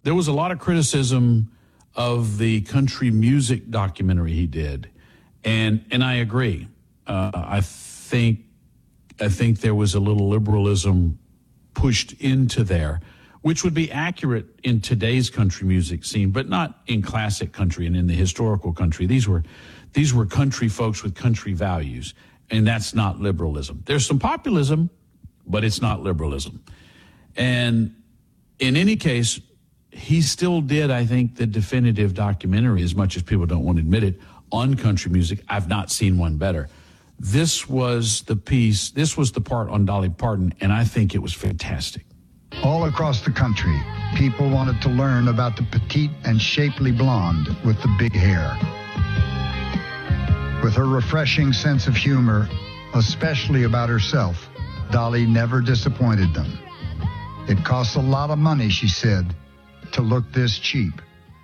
there was a lot of criticism of the country music documentary he did, and I agree. I think there was a little liberalism pushed into there, which would be accurate in today's country music scene, but not in classic country and in the historical country. These were country folks with country values, and that's not liberalism. There's some populism, but it's not liberalism. And in any case, he still did, I think, the definitive documentary, as much as people don't want to admit it, on country music. I've not seen one better. This was the part on Dolly Parton, and I think it was fantastic. All across the country, people wanted to learn about the petite and shapely blonde with the big hair. With her refreshing sense of humor, especially about herself, Dolly never disappointed them. It costs a lot of money, she said, to look this cheap.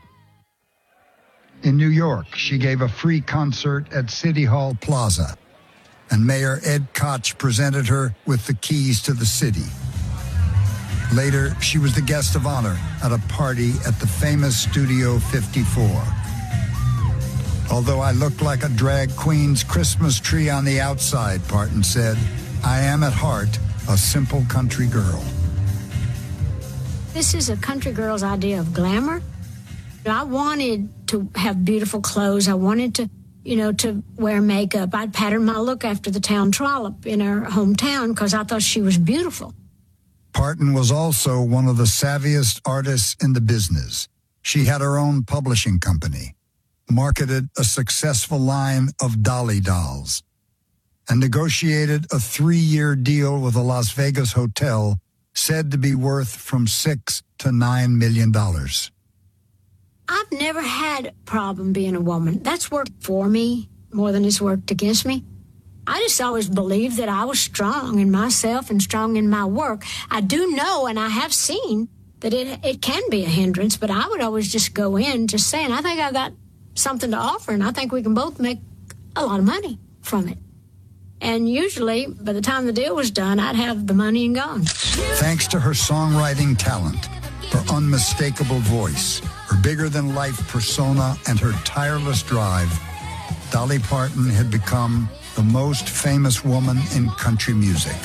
In New York, she gave a free concert at City Hall Plaza, and Mayor Ed Koch presented her with the keys to the city. Later, she was the guest of honor at a party at the famous Studio 54. Although I look like a drag queen's Christmas tree on the outside, Parton said, I am at heart a simple country girl. This is a country girl's idea of glamour. I wanted to have beautiful clothes. I wanted to, to wear makeup. I'd pattern my look after the town trollop in her hometown because I thought she was beautiful. Parton was also one of the savviest artists in the business. She had her own publishing company, marketed a successful line of Dolly dolls, and negotiated a 3-year deal with a Las Vegas hotel said to be worth from $6 to $9 million. I've never had a problem being a woman. That's worked for me more than it's worked against me. I just always believed that I was strong in myself and strong in my work. I do know, and I have seen, that it can be a hindrance, but I would always just go in just saying, I think I got something to offer, and I think we can both make a lot of money from it. And usually, by the time the deal was done, I'd have the money and gone. Thanks to her songwriting talent, her unmistakable voice, her bigger-than-life persona, and her tireless drive, Dolly Parton had become the most famous woman in country music.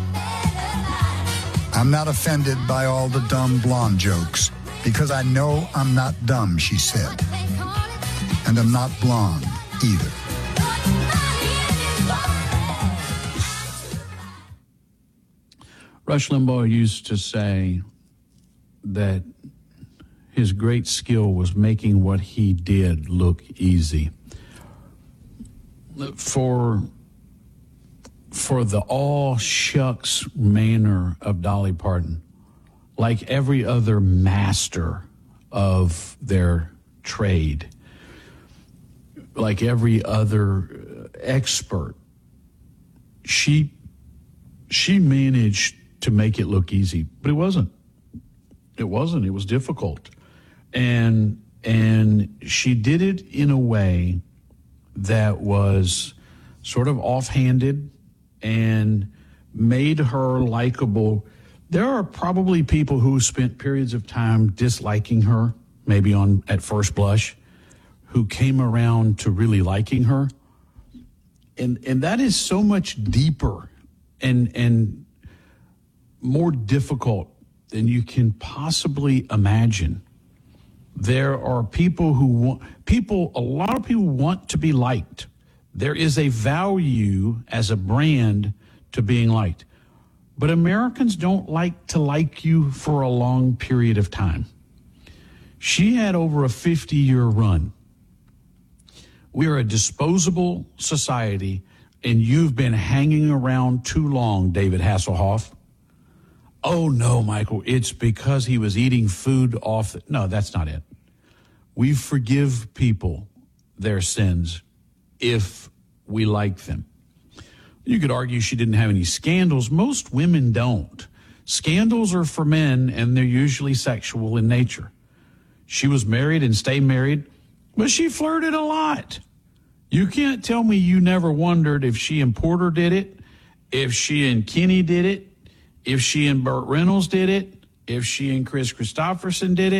I'm not offended by all the dumb blonde jokes, because I know I'm not dumb, she said. And I'm not blonde either. Rush Limbaugh used to say that his great skill was making what he did look easy. For the all-shucks manner of Dolly Parton, like every other master of their trade, like every other expert, she managed to make it look easy, but it wasn't. It wasn't. It was difficult. And she did it in a way that was sort of offhanded and made her likable. There are probably people who spent periods of time disliking her, maybe at first blush, who came around to really liking her. And that is so much deeper and more difficult than you can possibly imagine. There are people a lot of people want to be liked. There is a value as a brand to being liked. But Americans don't like to like you for a long period of time. She had over a 50-year run. We are a disposable society, and you've been hanging around too long, David Hasselhoff. Oh, no, Michael, it's because he was eating food off. No, that's not it. We forgive people their sins if we like them. You could argue she didn't have any scandals. Most women don't. Scandals are for men, and they're usually sexual in nature. She was married and stayed married, but she flirted a lot. You can't tell me you never wondered if she and Porter did it, if she and Kenny did it, if she and Burt Reynolds did it, if she and Chris Christopherson did it.